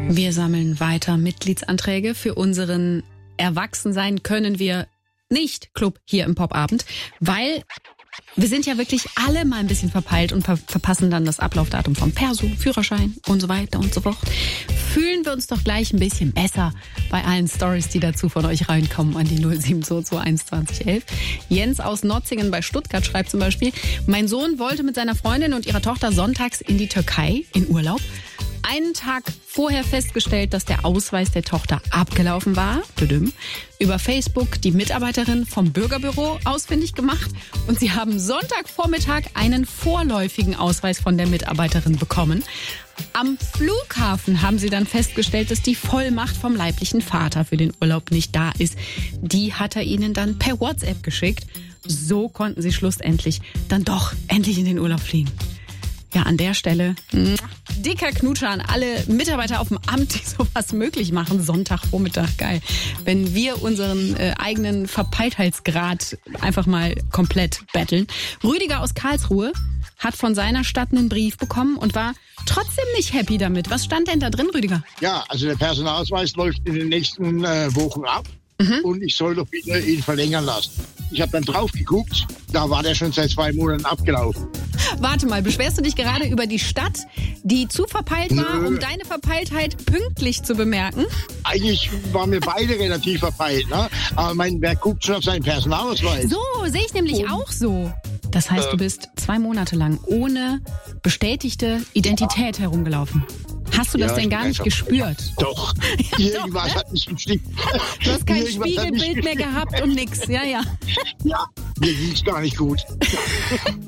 Wir sammeln weiter Mitgliedsanträge für unseren Erwachsensein können wir nicht Club hier im Popabend, weil wir sind ja wirklich alle mal ein bisschen verpeilt und verpassen dann das Ablaufdatum vom Perso, Führerschein und so weiter und so fort. Fühlen wir uns doch gleich ein bisschen besser bei allen Stories, die dazu von euch reinkommen an die 07221 2011. Jens aus Notzingen bei Stuttgart schreibt zum Beispiel: Mein Sohn wollte mit seiner Freundin und ihrer Tochter sonntags in die Türkei in Urlaub. Einen Tag vorher festgestellt, dass der Ausweis der Tochter abgelaufen war. Über Facebook die Mitarbeiterin vom Bürgerbüro ausfindig gemacht. Und sie haben Sonntagvormittag einen vorläufigen Ausweis von der Mitarbeiterin bekommen. Am Flughafen haben sie dann festgestellt, dass die Vollmacht vom leiblichen Vater für den Urlaub nicht da ist. Die hat er ihnen dann per WhatsApp geschickt. So konnten sie schlussendlich dann doch endlich in den Urlaub fliegen. Ja, an der Stelle dicker Knutscher an alle Mitarbeiter auf dem Amt, die sowas möglich machen. Sonntagvormittag, geil. Wenn wir unseren eigenen Verpeiltheitsgrad einfach mal komplett betteln. Rüdiger aus Karlsruhe hat von seiner Stadt einen Brief bekommen und war trotzdem nicht happy damit. Was stand denn da drin, Rüdiger? Ja, also der Personalausweis läuft in den nächsten Wochen ab. Und ich soll doch wieder ihn verlängern lassen. Ich habe dann drauf geguckt, da war der schon seit 2 Monaten abgelaufen. Warte mal, beschwerst du dich gerade über die Stadt, die zu verpeilt war, um deine Verpeiltheit pünktlich zu bemerken? Eigentlich waren wir beide relativ verpeilt, ne? Aber wer guckt schon auf seinen Personalausweis? So, sehe ich nämlich auch so. Das heißt, du bist 2 Monate lang ohne bestätigte Identität herumgelaufen. Hast du das denn gar nicht gespürt? Doch. Irgendwas hat mich bestimmt. Du hast kein Spiegelbild mehr gehabt und nix. Ja. Ja, mir ging's gar nicht gut.